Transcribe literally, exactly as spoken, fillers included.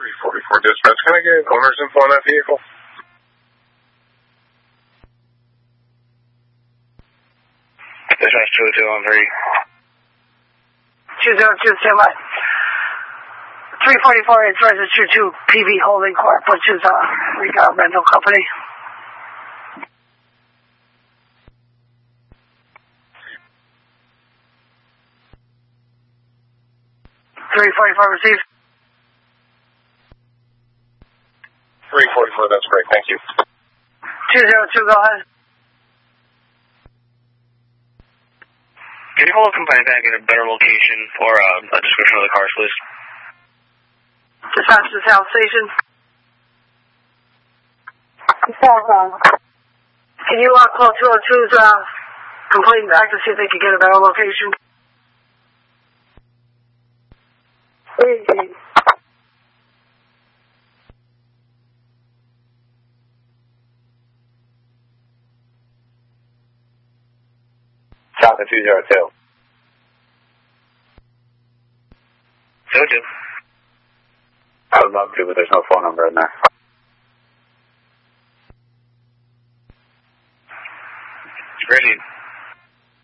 three forty-four dispatch. Can I get owner's info on that vehicle? Dispatch two oh two on three. two zero two, stand by. three forty-four, it's registered to P V Holding Corp, which is a uh, rental company. three forty-four received. three forty-four, that's great, thank you. two zero two, go ahead. Can you hold up company back at a better location or uh, a description of the cars, please? Dispatch to South Station. Can you uh, call two oh two's uh, complaint back to see if they can get a better location? South of two zero two. two oh two. I would love to, but there's no phone number in there. It's great.